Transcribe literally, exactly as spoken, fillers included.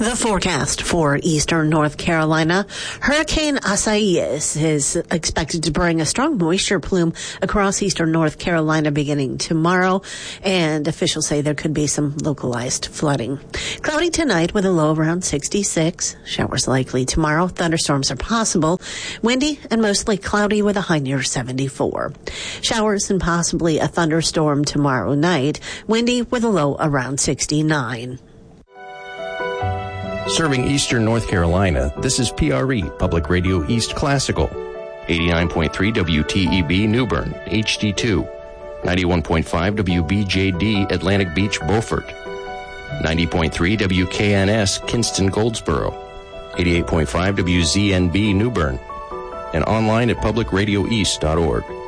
The forecast for eastern North Carolina. Hurricane Isaias is expected to bring a strong moisture plume across eastern North Carolina beginning tomorrow, and officials say there could be some localized flooding. Cloudy tonight with a low around sixty-six. Showers likely tomorrow. Thunderstorms are possible. Windy and mostly cloudy with a high near seventy-four. Showers and possibly a thunderstorm tomorrow night. Windy with a low around sixty-nine. Serving eastern North Carolina, this is P R E, Public Radio East Classical. eighty-nine point three W T E B New Bern, H D two. ninety-one point five W B J D Atlantic Beach, Beaufort. ninety point three W K N S Kinston, Goldsboro. eighty-eight point five W Z N B New Bern. And online at public radio east dot org.